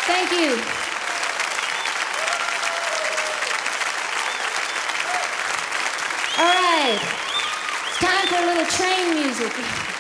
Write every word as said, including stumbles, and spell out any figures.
Thank you. All right. It's time for a little train music.